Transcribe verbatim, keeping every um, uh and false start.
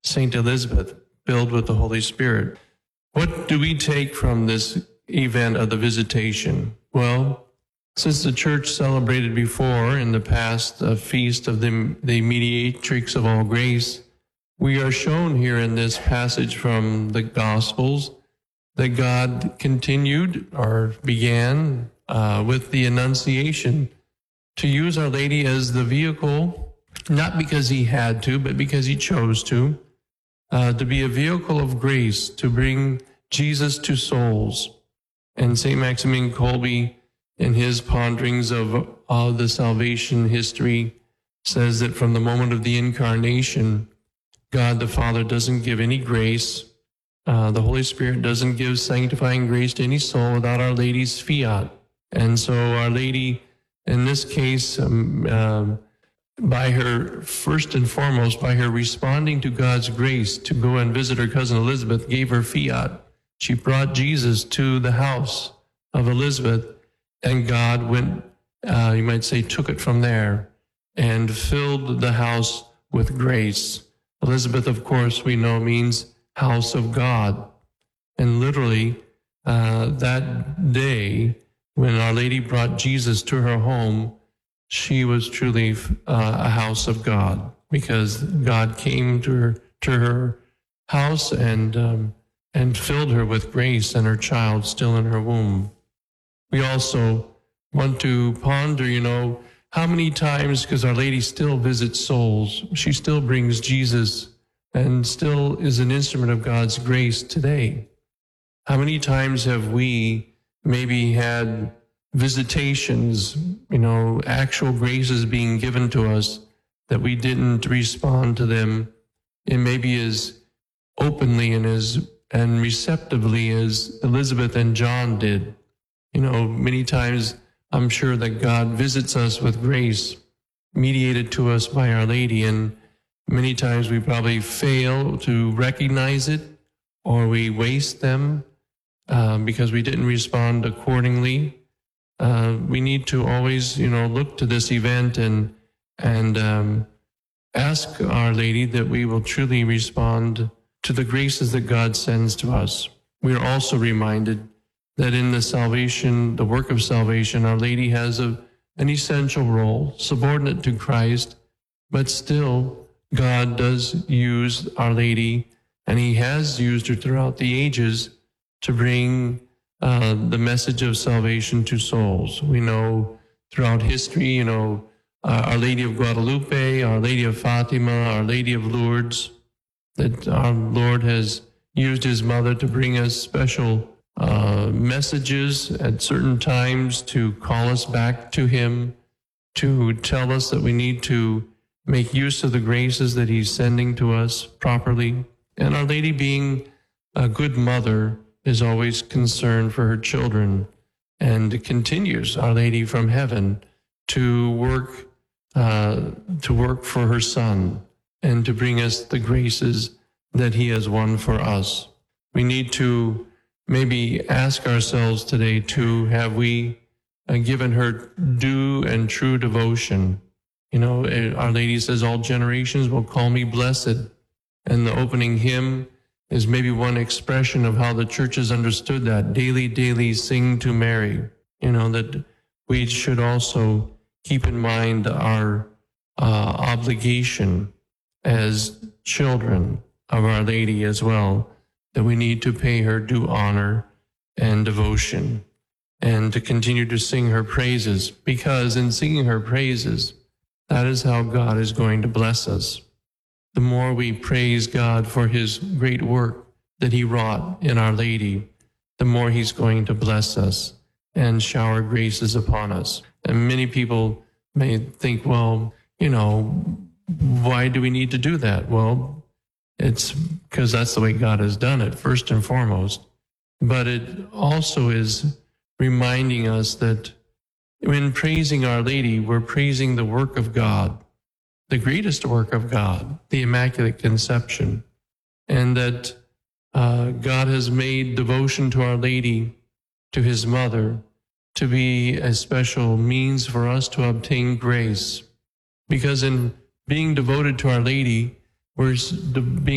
Saint Elizabeth, filled with the Holy Spirit. What do we take from this event of the visitation? Well, since the Church celebrated before in the past a feast of the, the mediatrix of all grace, we are shown here in this passage from the Gospels that God continued or began uh, with the Annunciation to use Our Lady as the vehicle, not because he had to, but because he chose to, uh, to be a vehicle of grace to bring Jesus to souls. And Saint Maximilian Kolbe, in his ponderings of, of the salvation history, says that from the moment of the Incarnation, God the Father doesn't give any grace. Uh, the Holy Spirit doesn't give sanctifying grace to any soul without Our Lady's fiat. And so Our Lady, in this case, um, um, by her, first and foremost, by her responding to God's grace to go and visit her cousin Elizabeth, gave her fiat. She brought Jesus to the house of Elizabeth, and God went, uh, you might say, took it from there and filled the house with grace. Elizabeth, of course, we know means house of God. And literally, uh, that day when Our Lady brought Jesus to her home, she was truly uh, a house of God, because God came to her, to her house and um, and filled her with grace, and her child still in her womb. We also want to ponder, you know, how many times, because Our Lady still visits souls, she still brings Jesus and still is an instrument of God's grace today. How many times have we maybe had visitations, you know, actual graces being given to us that we didn't respond to them, and maybe as openly and as and receptively as Elizabeth and John did. You know, many times I'm sure that God visits us with grace mediated to us by Our Lady, and many times we probably fail to recognize it, or we waste them uh, because we didn't respond accordingly. Uh, we need to always, you know, look to this event and and um, ask Our Lady that we will truly respond to the graces that God sends to us. We are also reminded that in the salvation, the work of salvation, Our Lady has a, an essential role, subordinate to Christ, but still God does use Our Lady, and he has used her throughout the ages to bring uh, the message of salvation to souls. We know throughout history, you know, uh, Our Lady of Guadalupe, Our Lady of Fatima, Our Lady of Lourdes, that our Lord has used his mother to bring us special uh, messages at certain times to call us back to him, to tell us that we need to make use of the graces that he's sending to us properly. And Our Lady, being a good mother, is always concerned for her children, and continues, Our Lady from heaven, to work uh, to work for her Son and to bring us the graces that he has won for us. We need to maybe ask ourselves today too, have we uh, given her due and true devotion? You know, Our Lady says, all generations will call me blessed. And the opening hymn is maybe one expression of how the church has understood that. Daily, daily sing to Mary. You know, that we should also keep in mind our uh, obligation as children of Our Lady as well, that we need to pay her due honor and devotion, and to continue to sing her praises, because in singing her praises, that is how God is going to bless us. The more we praise God for his great work that he wrought in Our Lady, the more he's going to bless us and shower graces upon us. And many people may think, well, you know, why do we need to do that? Well, it's because that's the way God has done it, first and foremost. But it also is reminding us that when praising Our Lady, we're praising the work of God, the greatest work of God, the Immaculate Conception, and that uh, God has made devotion to Our Lady, to his mother, to be a special means for us to obtain grace. Because in being devoted to Our Lady, we're being